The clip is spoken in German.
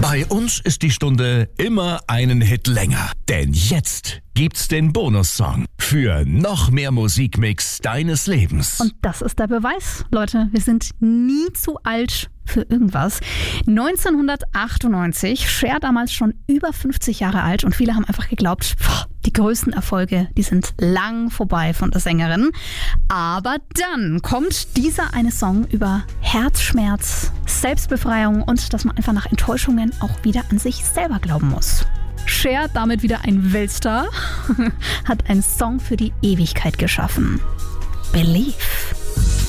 Bei uns ist die Stunde immer einen Hit länger. Denn jetzt gibt's den Bonussong für noch mehr Musikmix deines Lebens. Und das ist der Beweis, Leute. Wir sind nie zu alt für irgendwas. 1998, Cher damals schon über 50 Jahre alt und viele haben einfach geglaubt, die größten Erfolge, die sind lang vorbei von der Sängerin. Aber dann kommt dieser eine Song über Herzschmerz, Selbstbefreiung und dass man einfach nach Enttäuschungen auch wieder an sich selber glauben muss. Cher, damit wieder ein Weltstar, hat einen Song für die Ewigkeit geschaffen. Believe.